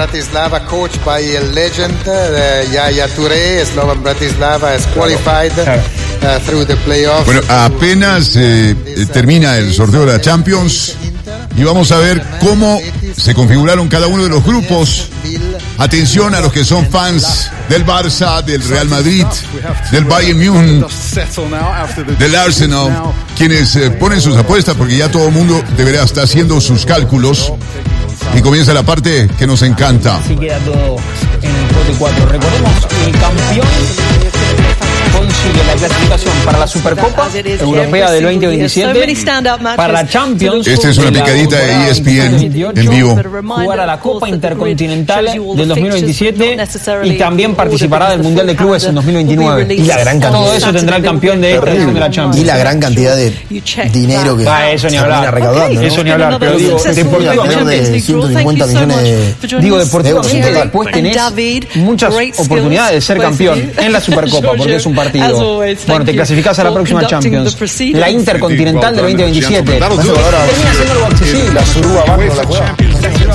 Bratislava, coached by a legend, Yaya Touré. Slovan Bratislava is qualified through the playoffs. Bueno, apenas termina el sorteo de la Champions y vamos a ver cómo se configuraron cada uno de los grupos. Atención a los que son fans del Barça, del Real Madrid, del Bayern Múnich, del Arsenal, quienes ponen sus apuestas porque ya todo el mundo deberá estar haciendo sus cálculos y comienza la parte que nos encanta. Así queda todo en el pote 4. Recordemos, el campeón consigue la clasificación para la Supercopa Europea del 2027, para la Champions. Esta es una picadita de ESPN en vivo. Jugará la Copa Intercontinental del 2027 y también participará del Mundial de Clubes en 2029. Y la gran cantidad. Todo eso tendrá el campeón de esta edición de la Champions. Y la gran cantidad de dinero que eso ni hablar. recaudando, ¿no? Eso ni hablar, pero digo, deportivamente, de 150 millones digo, deportivamente después tenés muchas oportunidades de ser campeón en la Supercopa, porque es un partido. Bueno, te clasificás a la próxima Champions, la Intercontinental del 2027. Termina siendo algo accesible. la Suruba Banco, la cueva.